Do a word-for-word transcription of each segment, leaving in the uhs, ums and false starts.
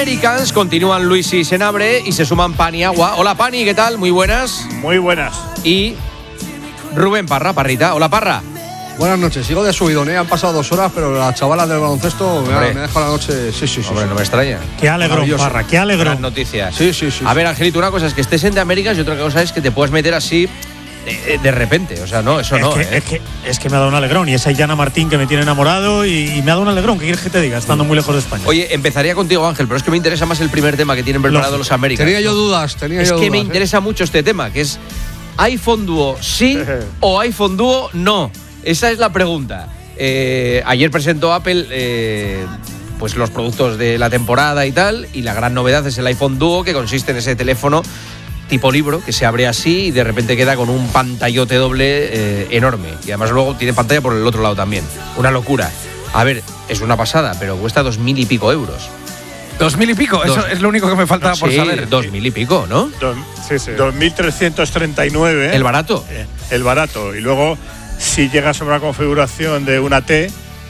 Americans. Continúan Luis y Senabre y se suman Pani Agua. Hola Pani, ¿qué tal? Muy buenas. Muy buenas. Y Rubén Parra, Parrita. Hola Parra. Buenas noches, sigo de subidón, ¿eh? Han pasado dos horas, pero las chavalas del baloncesto me, ha, me ha dejado la noche. Sí, sí, sí. Hombre, sí. no me extraña. Qué alegrón, Parra, qué alegrón. Buenas noticias. Sí, sí, sí. A ver, Angelito, una cosa es que estés en The Americans y otra cosa es que te puedes meter así de, de repente. O sea, no, eso es no. Que, ¿eh? es, que, es que me ha dado un alegrón. Y esa Yana Martín que me tiene enamorado y, y me ha dado un alegrón. ¿Qué quieres que te diga? Estando muy lejos de España. Oye, empezaría contigo, Ángel, pero es que me interesa más el primer tema que tienen preparado los Americans. Tenía yo dudas, tenía es yo que dudas. me ¿eh? interesa mucho este tema, que es iPhone Duo sí o iPhone Duo no. Esa es la pregunta. Eh, ayer presentó Apple eh, pues los productos de la temporada y tal, y la gran novedad es el iPhone Duo, que consiste en ese teléfono tipo libro que se abre así y de repente queda con un pantallote doble eh, enorme, y además luego tiene pantalla por el otro lado también. Una locura. A ver, es una pasada, pero cuesta dos mil y pico euros. ¿Dos mil y pico? Dos. Eso es lo único que me faltaba Sí, por saber. dos mil y pico, ¿no? Dos, sí, sí. dos mil trescientos treinta y nueve. El barato. Eh, el barato. Y luego, si llegas a una configuración de una T,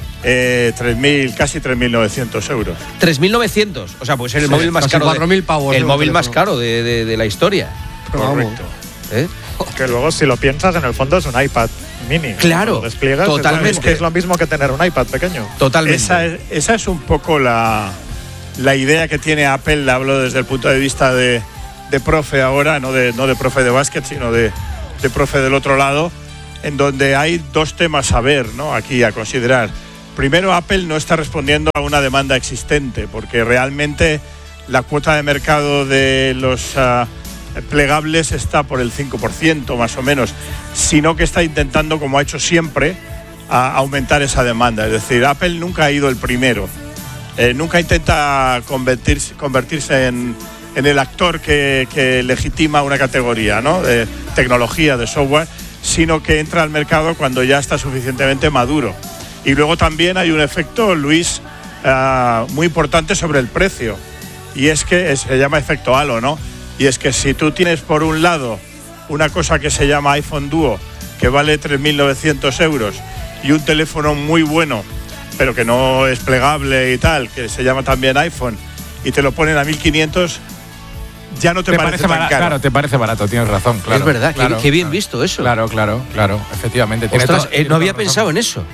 eh, tres mil, casi tres mil novecientos euros. tres mil novecientos. O sea, puede ser el Sí, móvil más casi caro. cuatro mil pavos, El ¿no? móvil el más teléfono. caro de, de, de la historia. Pero vamos. Correcto. ¿Eh? Que luego, si lo piensas, en el fondo es un iPad mini. Claro, Lo despliegas, totalmente. Es que es lo mismo que tener un iPad pequeño. Totalmente. Esa es, esa es un poco la, la idea que tiene Apple. La hablo desde el punto de vista de, de profe ahora, no de, no de profe de básquet, sino de, de profe del otro lado, en donde hay dos temas a ver, ¿no? Aquí a considerar. Primero, Apple no está respondiendo a una demanda existente, porque realmente la cuota de mercado de los uh, plegables está por el cinco por ciento más o menos, sino que está intentando, como ha hecho siempre, a aumentar esa demanda. Es decir, Apple nunca ha ido el primero, eh, nunca intenta convertirse, convertirse en, en el actor que, que legitima una categoría, ¿no? De tecnología, de software, sino que entra al mercado cuando ya está suficientemente maduro. Y luego también hay un efecto, Luis, uh, muy importante sobre el precio, y es que se llama efecto halo, ¿no? Y es que si tú tienes por un lado una cosa que se llama iPhone Duo, que vale tres mil novecientos euros, y un teléfono muy bueno, pero que no es plegable y tal, que se llama también iPhone, y te lo ponen a mil quinientos, ya no te, Te parece, parece tan barato, caro. Claro, te parece barato, tienes razón, claro. Es verdad, claro, qué, qué bien claro. visto eso. Claro, claro, claro, efectivamente. Tiene Ostras, todo- eh, tiene no había toda razón. pensado en eso.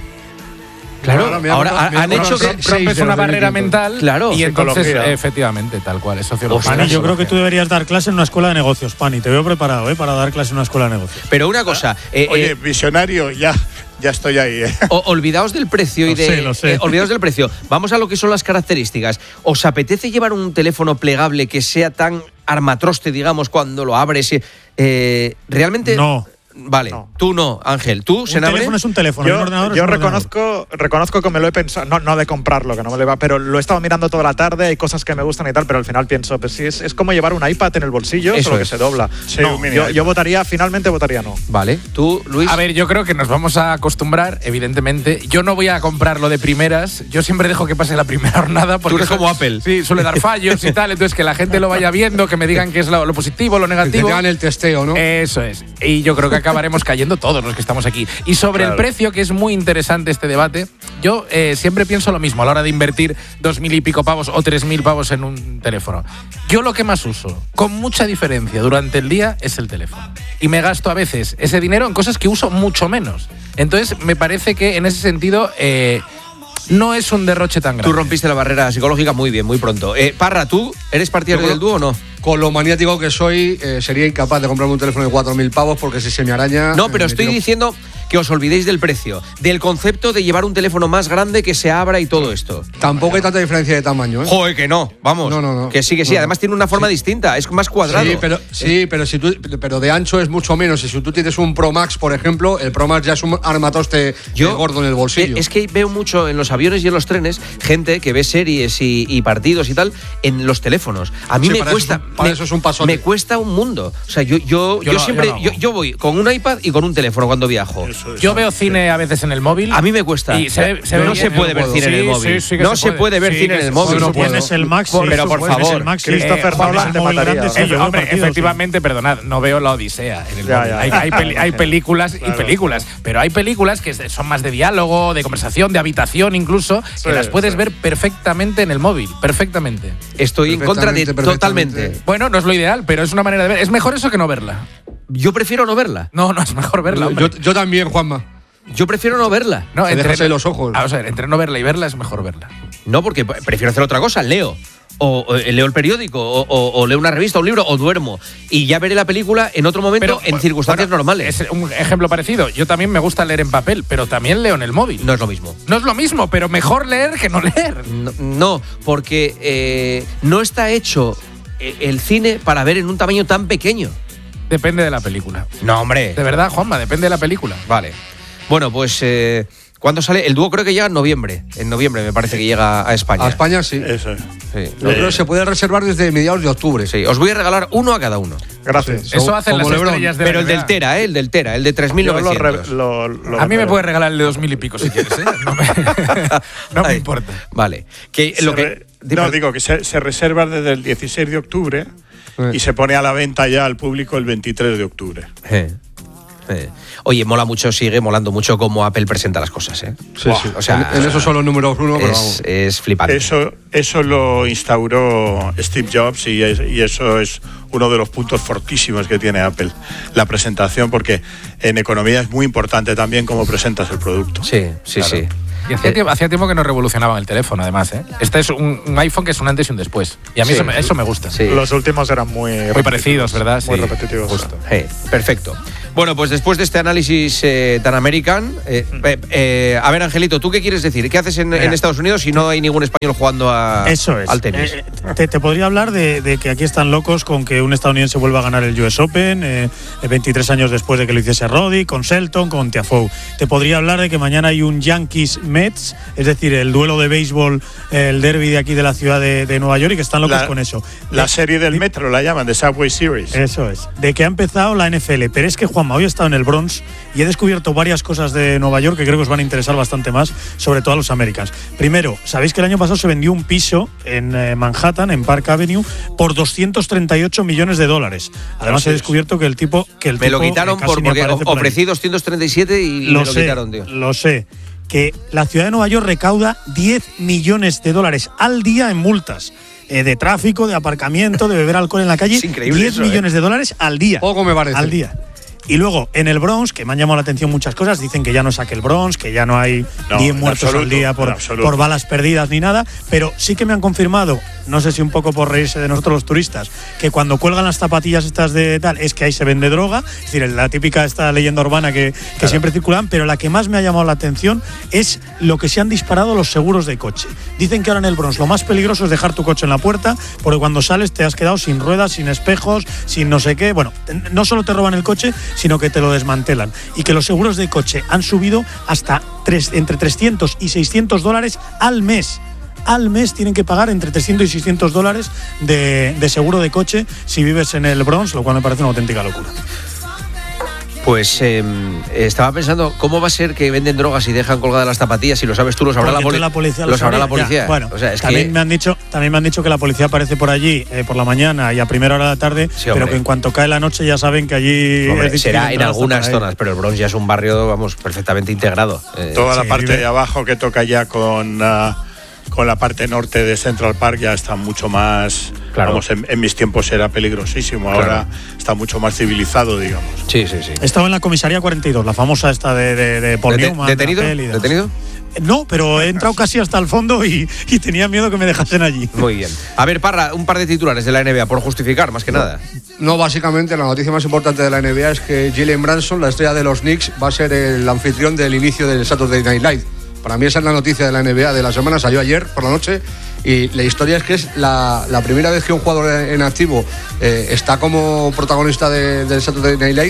Claro, Ahora me ha- ahora me ha- ha- me ha- han me ha- hecho me ha- que… seis Rompes de una los barrera mil quinientos. mental Claro, y entonces, psicología. efectivamente, tal cual, es sociología. Pani, yo creo que tú sociología. deberías dar clase en una escuela de negocios, Pani. Te veo preparado, ¿eh? Para dar clase en una escuela de negocios. Pero una cosa, eh, Oye, eh, visionario, ya, ya estoy ahí, ¿eh? o- olvidaos del precio y Lo de… sé, lo sé. eh, olvidaos del precio. Vamos a lo que son las características. ¿Os apetece llevar un teléfono plegable que sea tan armatroste, digamos, cuando lo abres? Eh, ¿Realmente? No. Vale, No. tú no, Ángel. ¿Tú, Un Senabre? teléfono es un teléfono. Yo, un ordenador es yo un ordenador. reconozco, reconozco que me lo he pensado, no, no de comprarlo, que no me le va, pero lo he estado mirando toda la tarde, hay cosas que me gustan y tal, pero al final pienso, pues sí, es, es como llevar un iPad en el bolsillo, Eso solo que es. se dobla. Sí, No, un mini yo, iPad. yo votaría, finalmente votaría no. Vale, tú, Luis. A ver, yo creo que nos vamos a acostumbrar, evidentemente. Yo no voy a comprarlo de primeras. Yo siempre dejo que pase la primera jornada. Porque Tú eres eso- como Apple. Sí, suele dar fallos y tal. Entonces, que la gente lo vaya viendo, que me digan qué es lo, lo positivo, lo Que te negativo. hagan el testeo, ¿no? Eso es. Y yo creo que acabaremos cayendo todos los que estamos aquí. Y sobre Claro. el precio, que es muy interesante este debate, yo eh, siempre pienso lo mismo a la hora de invertir dos mil y pico pavos o tres mil pavos en un teléfono. Yo lo que más uso, con mucha diferencia durante el día, es el teléfono. Y me gasto a veces ese dinero en cosas que uso mucho menos. Entonces, me parece que en ese sentido… eh, no es un derroche tan grande. Tú rompiste la barrera psicológica muy bien, muy pronto. Eh, Parra, ¿tú eres partidario Yo del creo- dúo o no? Con lo maniático que soy, eh, sería incapaz de comprarme un teléfono de cuatro mil pavos porque si se me araña… No, pero eh, me estoy tiro- diciendo que os olvidéis del precio, del concepto de llevar un teléfono más grande que se abra y todo esto. Tampoco hay tanta diferencia de tamaño, ¿eh? Joder, que no, vamos. No, no, no. Que sí, que sí. No, no. Además tiene una forma distinta, es más cuadrado. Sí, pero, sí pero, si tú, pero de ancho es mucho menos. Y si tú tienes un Pro Max, por ejemplo, el Pro Max ya es un armatoste Yo, gordo en el bolsillo. Es que veo mucho en los aviones y en los trenes gente que ve series y, y partidos y tal en los teléfonos. A mí Sí, me para cuesta. eso es un- para me, eso es un pasote. me cuesta un mundo. O sea, yo, yo, yo, Yo no- siempre. yo no Yo, hago. yo voy con un iPad y con un teléfono cuando viajo. universo. Yo veo cine a veces en el móvil. A mí me cuesta. Y se, se no ve se bien. puede ver puedo. cine en el Sí, móvil. sí, sí que no se se puede. puede ver Sí, cine que en el se móvil. puede. Si no puedo. tienes el Max, Por- sí, pero por tienes favor. el Max, sí. Christopher Eh, Nolan pones el te móvil mataría, grande, o sí, sea, Eh, yo hombre, partido, sí. efectivamente, perdonad, no veo la Odisea en el Ya, móvil. ya. Hay, hay peli- hay películas y películas, pero hay películas que son más de diálogo, de conversación, de habitación incluso, que Sí, las puedes sí. ver perfectamente en el móvil, perfectamente. Estoy en contra de Perfectamente, totalmente. perfectamente. Bueno, no es lo ideal, pero es una manera de ver. Es mejor eso que no verla. Yo prefiero no verla. No, no es mejor verla. Yo, hombre. yo- yo también, Juanma. Yo prefiero no verla. no, te dejas ahí los ojos. Vamos a ver, entre no verla y verla es mejor verla. No, porque prefiero hacer otra cosa. Leo. O, o leo el periódico, o, o- o leo una revista, un libro, o duermo. Y ya veré la película en otro momento, Pero, en bueno, circunstancias bueno, normales. Es un ejemplo parecido. Yo también me gusta leer en papel, pero también leo en el móvil. No es lo mismo. No es lo mismo, pero mejor leer que no leer. No, no, porque eh, no está hecho eh, el cine para ver en un tamaño tan pequeño. Depende de la película. No, hombre. De verdad, Juanma, depende de la película. Vale. Bueno, pues eh, ¿cuándo sale? El dúo creo que llega en noviembre. En noviembre me parece que llega a España. A España sí. Eso es. Sí. Yo creo que se puede reservar desde mediados de octubre. Sí, os voy a regalar uno a cada uno. Gracias. Eso hacen como las Lebron. estrellas de la Pero el N B A. del Tera, ¿eh? El del Tera, el de tres mil Yo lo novecientos. re- lo- lo A mí me regalé. puedes regalar el de dos mil y pico si quieres, ¿eh? No me, no me Ay, importa. Vale. Que Se lo que, re- no, digo que se, se reserva desde el dieciséis de octubre y se pone a la venta ya al público el veintitrés de octubre. Eh, eh. Oye, mola mucho, sigue molando mucho cómo Apple presenta las cosas, ¿eh? Sí, Buah, sí. O sea, en, en eso son los números uno, pero es, vamos. es flipante. Eso, eso lo instauró Steve Jobs y, es- y eso es uno de los puntos fortísimos que tiene Apple, la presentación, porque en economía es muy importante también cómo presentas el producto. Sí, sí, Claro. sí. Y hacía, Eh, tiempo, hacía tiempo que no revolucionaban el teléfono, además, ¿eh? Este es un, un iPhone que es un antes y un después. Y a mí Sí. eso, me, eso me gusta. Sí. Los últimos eran muy. Muy parecidos, ¿verdad? Muy Sí. repetitivos. Justo. Eh, perfecto. Bueno, pues después de este análisis eh, tan americano, eh, eh, eh, a ver, Angelito, ¿tú qué quieres decir? ¿Qué haces en, en Estados Unidos si no hay ningún español jugando a, Eso es. al tenis? Eh, te, te podría hablar de, de que aquí están locos con que un estadounidense vuelva a ganar el U S Open, eh, veintitrés años después de que lo hiciese Roddy, con Shelton, con Tiafoe. Te podría hablar de que mañana hay un Yankees-Mets, es decir, el duelo de béisbol, el derby de aquí de la ciudad de, de Nueva York, y que están locos La- con eso. La De- serie del Metro la llaman, de Subway Series. Eso es. De que ha empezado la N F L. Pero es que, Juanma, hoy he estado en el Bronx y he descubierto varias cosas de Nueva York que creo que os van a interesar bastante más, sobre todo a los Americans. Primero, sabéis que el año pasado se vendió un piso en eh, Manhattan, en Park Avenue, por doscientos treinta y ocho millones de dólares. Además, Así he es. descubierto que el tipo. Que el me lo tipo, quitaron eh, casi por, ni porque aparece por ahí. ofrecí doscientos treinta y siete y, y Lo me lo sé, quitaron, tío. lo sé. Que la ciudad de Nueva York recauda diez millones de dólares al día en multas. eh, de tráfico, de aparcamiento, de beber alcohol en la calle. Es increíble diez eso, ¿eh? millones de dólares al día. Poco me parece. Al día. Y luego, en el Bronx, que me han llamado la atención muchas cosas, dicen que ya no saque el Bronx, que ya no hay No, diez en muertos absoluto, al día en por, absoluto. por balas perdidas ni nada, pero sí que me han confirmado, no sé si un poco por reírse de nosotros los turistas, que cuando cuelgan las zapatillas estas de tal, es que ahí se vende droga, es decir, la típica esta leyenda urbana que, que siempre circulan, pero la que más me ha llamado la atención es lo que se han disparado los seguros de coche. Dicen que ahora en el Bronx lo más peligroso es dejar tu coche en la puerta, porque cuando sales te has quedado sin ruedas, sin espejos, sin no sé qué. Bueno, no solo te roban el coche, sino que te lo desmantelan. Y que los seguros de coche han subido hasta tres, entre trescientos y seiscientos dólares al mes. Al mes tienen que pagar entre trescientos y seiscientos dólares de, de seguro de coche si vives en el Bronx, lo cual me parece una auténtica locura. Pues eh, estaba pensando, ¿cómo va a ser que venden drogas y dejan colgadas las zapatillas? Si lo sabes tú, lo sabrá la, Porque poli- entonces la policía. lo sabrá sabe, la policía. ya. Bueno, o sea, es también, que me han dicho, también me han dicho que la policía aparece por allí eh, por la mañana y a primera hora de la tarde, Sí, pero hombre. que en cuanto cae la noche ya saben que allí. hombre, es difícil será en entrar hasta algunas por ahí. zonas, pero el Bronx ya es un barrio, vamos, perfectamente integrado. Eh, Toda la Sí, parte vive- de abajo que toca ya con, ah, con la parte norte de Central Park ya está mucho más. Claro. Vamos, en, en mis tiempos era peligrosísimo, ahora está mucho más civilizado, digamos. sí, sí, sí. He estado en la comisaría cuarenta y dos, la famosa esta de, de, de Paul Dete- Newman, ¿Detenido? de la peli y demás. ¿Detenido? No, pero he entrado casi hasta el fondo y, y tenía miedo que me dejasen allí. Muy bien. A ver, Parra, un par de titulares de la N B A, por justificar, más que nada. No, básicamente la noticia más importante de la N B A es que Jalen Brunson, la estrella de los Knicks, va a ser el anfitrión del inicio del Saturday Night Live. Para mí esa es la noticia de la N B A de la semana, salió ayer por la noche y la historia es que es la, la primera vez que un jugador en activo eh, está como protagonista de- del Saturday Night Live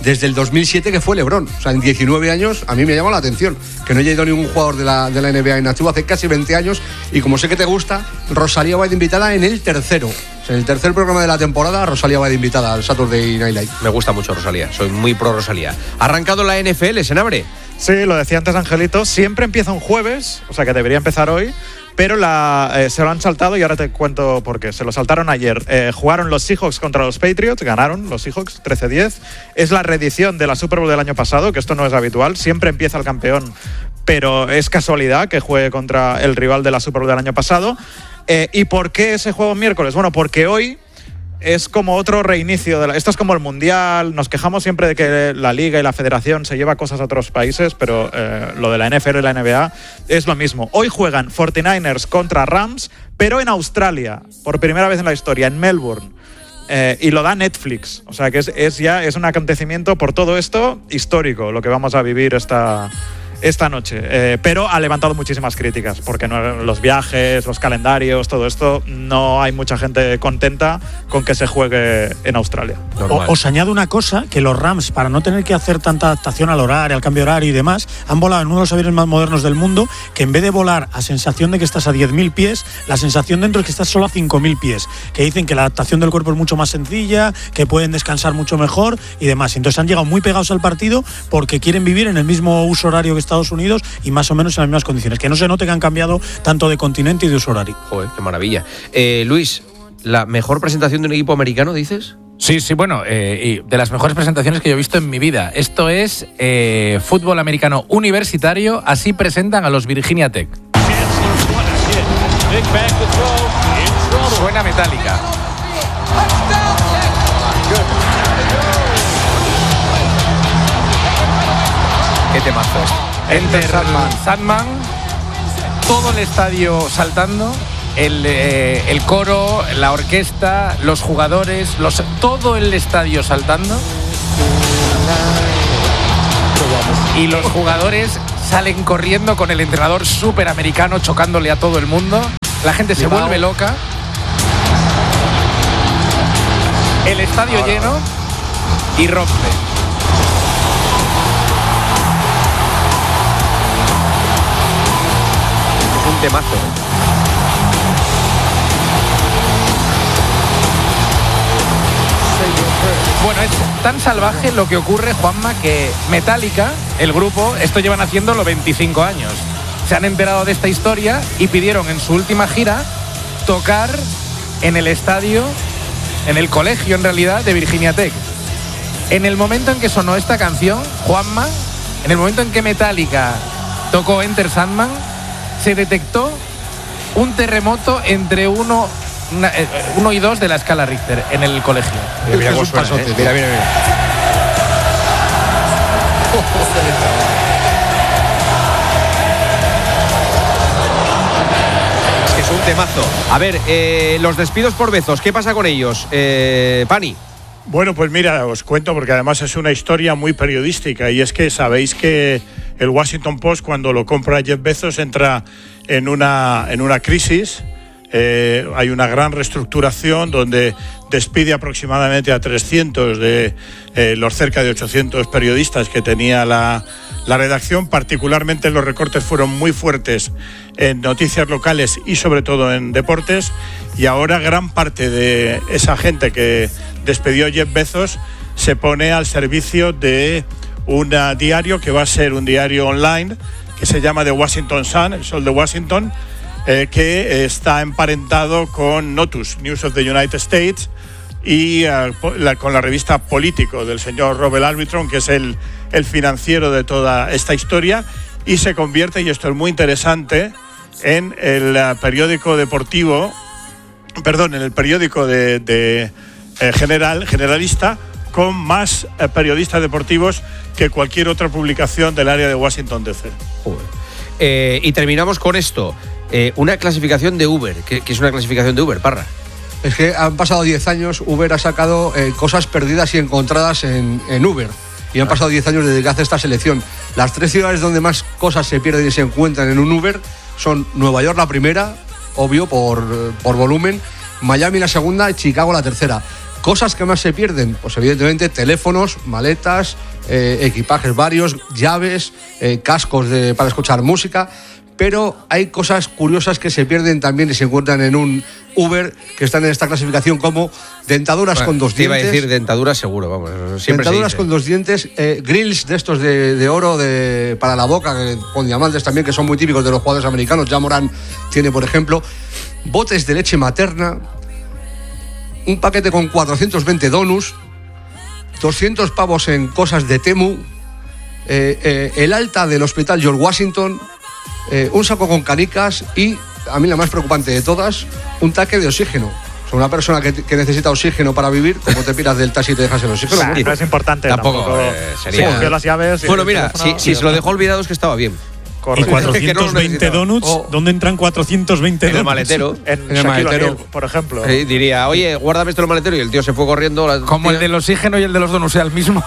desde el dos mil siete, que fue LeBron. O sea, en diecinueve años a mí me llama la atención que no haya ido ningún jugador de la, de la N B A inactivo hace casi veinte años. Y como sé que te gusta, Rosalía va de invitada en el tercero. O sea, en el tercer programa de la temporada, Rosalía va de invitada al Saturday Night Live. Me gusta mucho Rosalía, soy muy pro Rosalía. ¿Ha arrancado la N F L, Senabre? Sí, lo decía antes Angelito, siempre empieza un jueves, o sea que debería empezar hoy, pero la, eh, se lo han saltado y ahora te cuento por qué. Se lo saltaron ayer. Eh, jugaron los Seahawks contra los Patriots, ganaron los Seahawks trece diez. Es la reedición de la Super Bowl del año pasado, que esto no es habitual. Siempre empieza el campeón, pero es casualidad que juegue contra el rival de la Super Bowl del año pasado. Eh, ¿Y por qué ese juego miércoles? Bueno, porque hoy es como otro reinicio. De la, esto es como el Mundial. Nos quejamos siempre de que la Liga y la Federación se lleva cosas a otros países, pero eh, lo de la N F L y la N B A es lo mismo. Hoy juegan cuarenta y nueve ers contra Rams, pero en Australia, por primera vez en la historia, en Melbourne. Eh, y lo da Netflix. O sea que es, es ya es un acontecimiento por todo esto histórico, lo que vamos a vivir esta... esta noche, eh, pero ha levantado muchísimas críticas, porque no, los viajes, los calendarios, todo esto, no hay mucha gente contenta con que se juegue en Australia. O, os añado una cosa, que los Rams, para no tener que hacer tanta adaptación al horario, al cambio horario y demás, han volado en uno de los aviones más modernos del mundo, que en vez de volar a sensación de que estás a diez mil pies, la sensación dentro es que estás solo a cinco mil pies, que dicen que la adaptación del cuerpo es mucho más sencilla, que pueden descansar mucho mejor y demás. Entonces han llegado muy pegados al partido porque quieren vivir en el mismo uso horario que Estados Unidos y más o menos en las mismas condiciones, que no se note que han cambiado tanto de continente y de uso horario. Joder, qué maravilla. Eh, Luis, ¿la mejor presentación de un equipo americano, dices? Sí, sí, bueno, eh, y de las mejores presentaciones que yo he visto en mi vida. Esto es eh, fútbol americano universitario, así presentan a los Virginia Tech. Suena Metallica. Qué temazo. Enter Sandman. Sandman, todo el estadio saltando, el, eh, el coro, la orquesta, los jugadores, los, todo el estadio saltando. Y los jugadores salen corriendo con el entrenador súper americano chocándole a todo el mundo. La gente se vuelve loca. El estadio lleno y rompe. Temazo. Bueno, es tan salvaje lo que ocurre, Juanma, que Metallica, el grupo, esto llevan haciéndolo veinticinco años. Se han enterado de esta historia y pidieron en su última gira tocar en el estadio, en el colegio en realidad, de Virginia Tech. En el momento en que sonó esta canción, Juanma, en el momento en que Metallica tocó Enter Sandman, se detectó un terremoto entre uno, una, eh, uno y dos de la escala Richter en el colegio. Mira, mira cómo suena, ¿eh? Mira, mira, mira. Es que es un temazo. A ver, eh, los despidos por Bezos, ¿qué pasa con ellos? Eh, Pani. Bueno, pues mira, os cuento porque además es una historia muy periodística y es que sabéis que el Washington Post, cuando lo compra Jeff Bezos, entra en una, en una crisis. Eh, hay una gran reestructuración donde despide aproximadamente a trescientos de eh, los cerca de ochocientos periodistas que tenía la, la redacción. Particularmente los recortes fueron muy fuertes en noticias locales y sobre todo en deportes, y ahora gran parte de esa gente que despedió Jeff Bezos se pone al servicio de un diario que va a ser un diario online que se llama The Washington Sun, el Sol de Washington, eh, que está emparentado con Notus, News of the United States, y uh, la, con la revista Político del señor Robert Arbitron, que es el, el financiero de toda esta historia, y se convierte, y esto es muy interesante, en el uh, periódico deportivo, perdón, en el periódico de, de eh, general, generalista, con más eh, periodistas deportivos que cualquier otra publicación del área de Washington D C. Eh, y terminamos con esto. Eh, una clasificación de Uber. ¿Qué, qué es una clasificación de Uber, Parra? Es que han pasado diez años, Uber ha sacado eh, cosas perdidas y encontradas en, en Uber. Y han pasado diez años desde que hace esta selección. Las tres ciudades donde más cosas se pierden y se encuentran en un Uber son Nueva York la primera, obvio, por, por volumen, Miami la segunda y Chicago la tercera. Cosas que más se pierden, pues evidentemente teléfonos, maletas, eh, equipajes varios, llaves, eh, cascos de, para escuchar música, pero hay cosas curiosas que se pierden también y se encuentran en un Uber, que están en esta clasificación como dentaduras Bueno, con dos te iba a dientes. decir dentaduras seguro, vamos. Siempre se Dentaduras dice. con dos dientes, eh, grills de estos de, de oro de, para la boca, que- con diamantes también, que son muy típicos de los jugadores americanos. Ja Morant tiene, por ejemplo, botes de leche materna, un paquete con cuatrocientos veinte donuts, doscientos pavos en cosas de Temu, eh, eh, el alta del hospital George Washington, eh, un saco con canicas y, a mí la más preocupante de todas, un tanque de oxígeno. O sea, una persona que, que necesita oxígeno para vivir, como te piras del taxi y te dejas el oxígeno. Nah, muerto. no es importante Tampoco, tampoco. eh, sería- Se cogió las llaves. y Bueno, el mira, teléfono si, si y se lo ya dejó olvidado es que estaba bien. Y Correcto. cuatrocientos veinte necesitaba. donuts, Oh. ¿dónde entran cuatrocientos veinte En el donuts? maletero. En, En el Shaquille maletero. O'Neal, por ejemplo. Eh, diría, oye, guárdame esto en el maletero. Y el tío se fue corriendo. la Como tía- el del oxígeno y el de los donuts sea el mismo.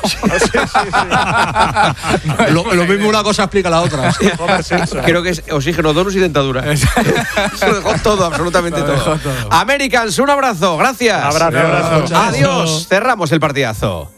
Lo, lo mismo una cosa explica la otra. Homer Simpson. Creo que es oxígeno, donuts y dentadura. Se lo dejó todo, absolutamente Lo todo. dejó todo. Americans, un abrazo. Gracias. Un abrazo, un abrazo. Chao. Adiós. Cerramos el partidazo.